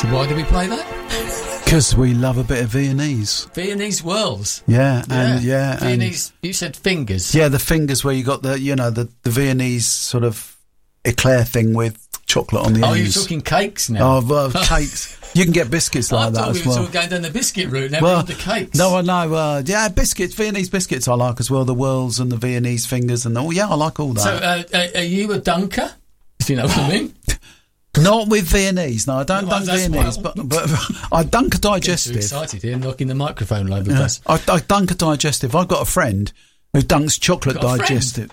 So why do we play that? Because we love a bit of Viennese. Viennese whirls. Yeah, and Viennese, you said fingers. Yeah, the fingers where you got the Viennese sort of eclair thing with chocolate on the ends. Oh, you're talking cakes now? Oh, well, cakes. You can get biscuits like that as well. I thought we were going down the biscuit route, now we're on the cakes. No, I know. Biscuits, Viennese biscuits I like as well, the whirls and the Viennese fingers and all. Yeah, I like all that. So, are you a dunker, if you know what I mean? Not with Viennese, no, I don't dunk Viennese, but I dunk a digestive. I'm too excited here, knocking the microphone all over the place. I dunk a digestive. I've got a friend who dunks chocolate digestive.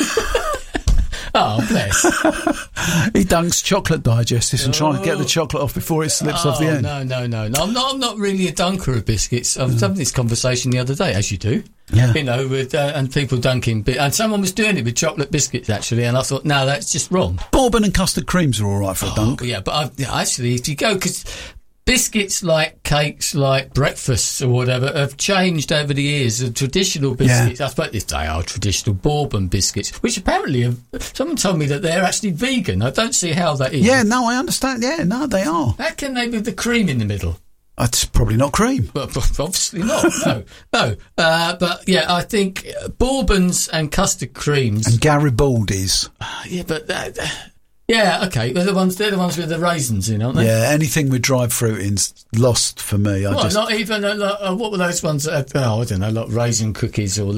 Oh, bless. He dunks chocolate digestives and trying to get the chocolate off before it slips off the end. No. I'm not really a dunker of biscuits. I was having this conversation the other day, as you do. Yeah. With and people dunking, and someone was doing it with chocolate biscuits actually, and I thought, no, that's just wrong. Bourbon and custard creams are all right for a dunk. Yeah, but actually, if you go, because biscuits, like cakes, like breakfasts or whatever, have changed over the years. The traditional biscuits, I suppose they are traditional bourbon biscuits, which apparently someone told me that they're actually vegan. I don't see how that is. Yeah, no, I understand. Yeah, no, they are. How can they with the cream in the middle? It's probably not cream. But obviously not. No. But yeah, I think bourbons and custard creams and Garibaldi's. Yeah, but yeah, okay. They're the ones with the raisins in, aren't they? Yeah, anything with dried fruit in's lost for me. Not even what were those ones? I don't know, like raisin cookies or.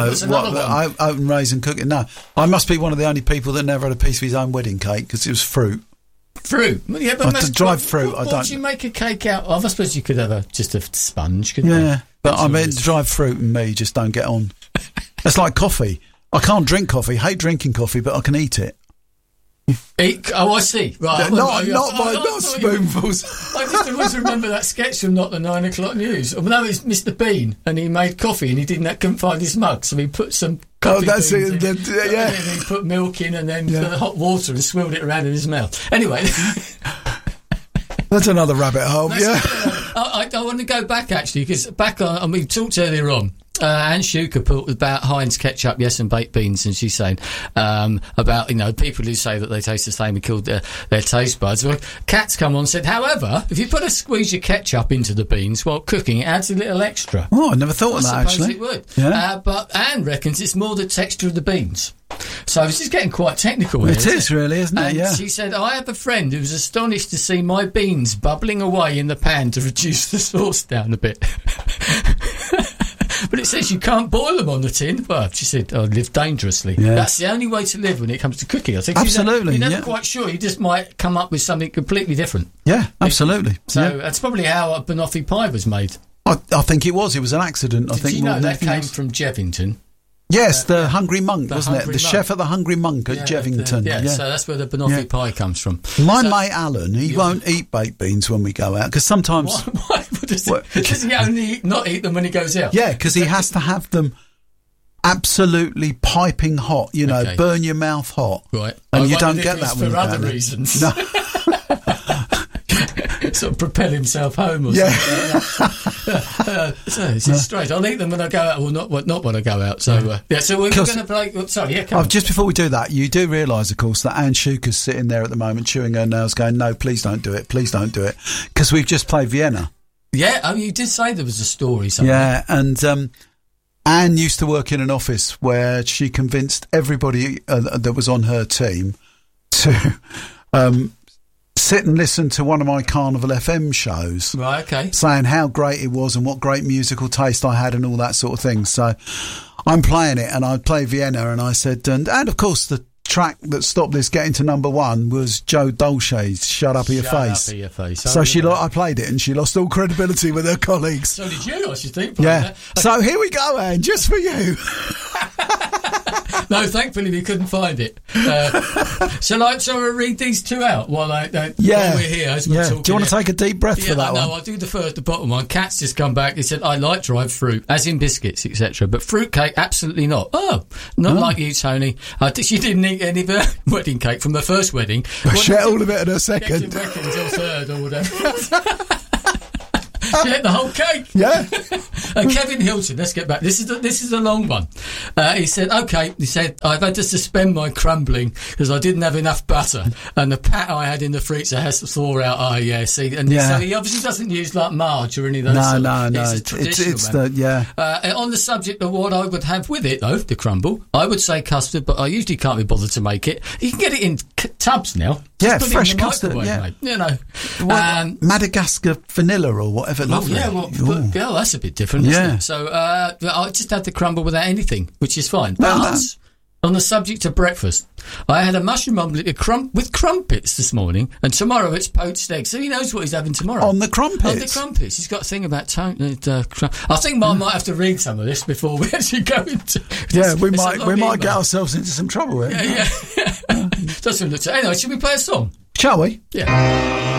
Open raisin cookie. No, I must be one of the only people that never had a piece of his own wedding cake because it was fruit. Fruit, yeah, but dried fruit. What do you make a cake out of? I suppose you could have just a sponge, couldn't you? Yeah, but I mean, dried fruit and me just don't get on. It's like coffee. I can't drink coffee. Hate drinking coffee, but I can eat it. I see. Right, not spoonfuls. I just always remember that sketch from Not the 9 o'clock News. Well, no, it's Mr. Bean, and he made coffee, and he couldn't find his mug, so he put some coffee beans in, and then he put milk in, and then hot water, and swirled it around in his mouth. Anyway, that's another rabbit hole. I want to go back actually, because we talked earlier on. Anne Schuker put about Heinz ketchup, yes, and baked beans, and she's saying about people who say that they taste the same and killed their taste buds. Well, Kat's come on and said, however, if you put a squeeze of ketchup into the beans while cooking, it adds a little extra. Oh, I never thought of that actually. I suppose it would. Yeah. But Anne reckons it's more the texture of the beans. So this is getting quite technical. It is really, isn't it? Yeah. She said, I have a friend who was astonished to see my beans bubbling away in the pan to reduce the sauce down a bit. But it says you can't boil them on the tin. Well, she said, live dangerously. Yeah. That's the only way to live when it comes to cooking, I think. Absolutely. You're never quite sure. You just might come up with something completely different. Yeah, absolutely. So that's probably how a banoffee pie was made. I think it was. It was an accident. Did you know that came from Jevington? Yes, the Hungry Monk, wasn't it? The chef at the Hungry Monk at Jevington. So that's where the banoffee pie comes from. My mate Alan, he won't eat baked beans when we go out, because sometimes... Why? Does he only not eat them when he goes out? Yeah, because he has to have them absolutely piping hot, burn your mouth hot. Right. And you don't get that for other reasons. No. Sort of propel himself home or something. So it's strange. I'll eat them when I go out, or not when I go out. So so we're going to play. Just before we do that, you do realise, of course, that Anne Schuker's sitting there at the moment, chewing her nails, going, "No, please don't do it. Please don't do it," because we've just played Vienna. Yeah, you did say there was a story somewhere. Yeah, and Anne used to work in an office where she convinced everybody that was on her team to sit and listen to one of my Carnival FM shows. Right, okay. Saying how great it was and what great musical taste I had and all that sort of thing. So I'm playing it, and I play Vienna, and I said, and of course the track that stopped this getting to number one was Joe Dolce's Shut Up Your Face. Shut Up Your Face. So I played it, and she lost all credibility with her colleagues. So did you, I should think. Yeah. So here we go, Anne, just for you. No, thankfully we couldn't find it. Shall I read these two out while we're here as we're talking? Do you want to take a deep breath for that one? No, I'll do the bottom one. Kat's just come back. He said, I like dried fruit, as in biscuits, etc. But fruitcake, absolutely not. Oh, not like you, Tony. She didn't eat any of her wedding cake from the first wedding. She ate all of it in her second. Second or third or whatever. She ate the whole cake. Yeah. And Kevin Hilton, let's get back. This is a long one. He said, I've had to suspend my crumbling because I didn't have enough butter, and the pat I had in the freezer has to thaw out. Oh yeah, see, and so he obviously doesn't use like Marge or any of those. No. On the subject of what I would have with it, though, the crumble, I would say custard, but I usually can't be bothered to make it. You can get it in tubs now. Yeah, Just put fresh it in the custard. microwave, Yeah, mate. Madagascar vanilla or whatever. Lovely. That's a bit different, isn't it? So I just had the crumble without anything, which is fine. But on the subject of breakfast, I had a mushroom omelette with crumpets this morning, and tomorrow it's poached eggs. So he knows what he's having tomorrow. On the crumpets? On the crumpets. He's got a thing about I think Mum might have to read some of this before we actually go into... Yeah, we might get ourselves into some trouble here. Yeah. Anyway, should we play a song? Shall we? Yeah.